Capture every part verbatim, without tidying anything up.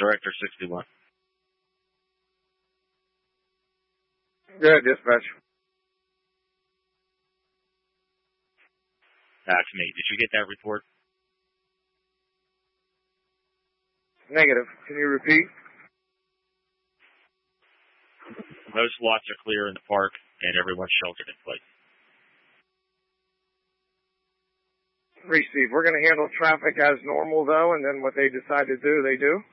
Director sixty-one. Good, dispatch. That's me. Did you get that report? Negative. Can you repeat? Most lots are clear in the park, and everyone's sheltered in place. Receive. We're going to handle traffic as normal, though, and then what they decide to do, they do.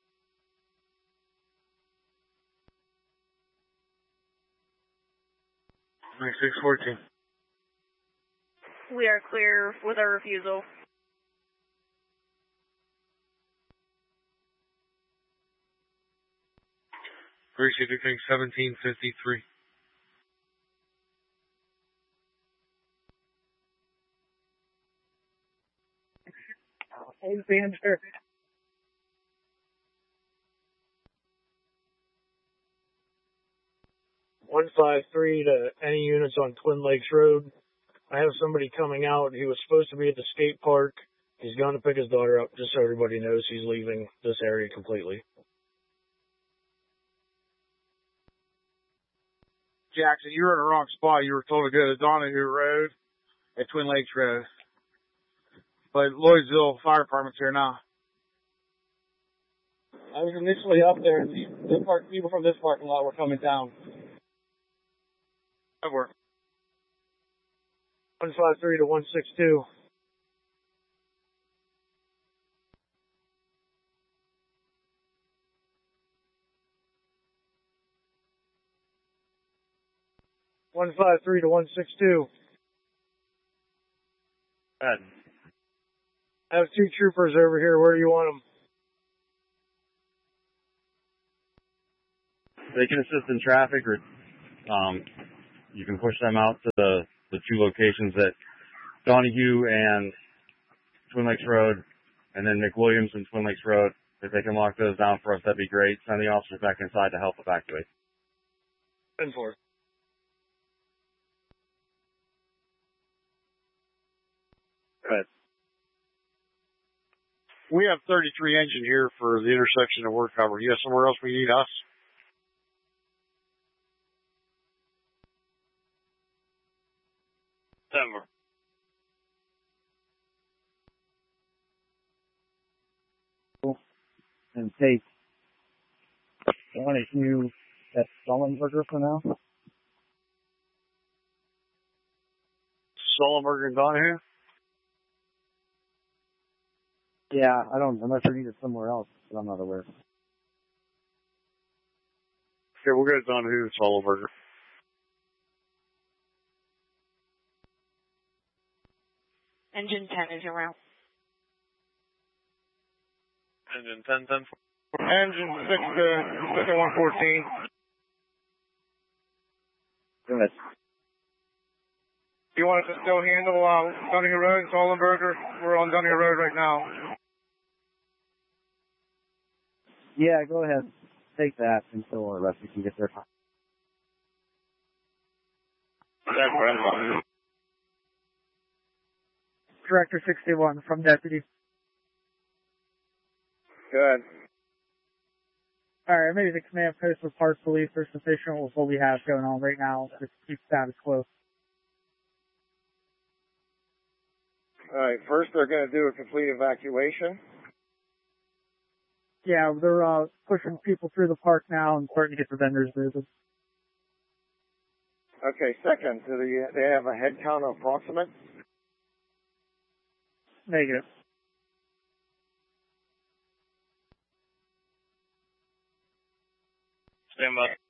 twenty-six fourteen. We are clear with our refusal. Receiving seventeen fifty-three. Hey, Xander. one five three to any units on Twin Lakes Road. I have somebody coming out. He was supposed to be at the skate park. He's going to pick his daughter up, just so everybody knows he's leaving this area completely. Jackson, you were in the wrong spot. You were told to go to Donahue Road at Twin Lakes Road. But Lloydsville Fire Department's here now. I was initially up there, and the, the park, people from this parking lot were coming down. That worked. one five three to one six two. one five three to one six two. Go ahead. I have two troopers over here. Where do you want them? They can assist in traffic, or um, you can push them out to the, the two locations at Donahue and Twin Lakes Road, and then McWilliams and Twin Lakes Road. If they can lock those down for us, that'd be great. Send the officers back inside to help evacuate. ten four. Go ahead. We have thirty-three engine here for the intersection that we're covering. You have somewhere else we need us? Denver. And take one issue at Sullenberger for now. Sullenberger and Donahue? Yeah, I don't, unless they're needed somewhere else, but I'm not aware. Okay, we'll go to Donahue and Sullenberger. Engine ten is around. Engine ten ten. Engine six to six to one fourteen. Go ahead. You want us to still handle uh, Donahue Road and Sullenberger? We're on Donahue Road right now. Yeah, go ahead. Take that until the rest of you can get there. Director sixty-one from Deputy. Good. Alright, maybe the command post with Park Police are sufficient with what we have going on right now. Just keep status quo. Alright, first they're going to do a complete evacuation. Yeah, they're uh, pushing people through the park now and starting to get the vendors moving. Okay, second, do they, they have a head count approximate? Negative. Stand by.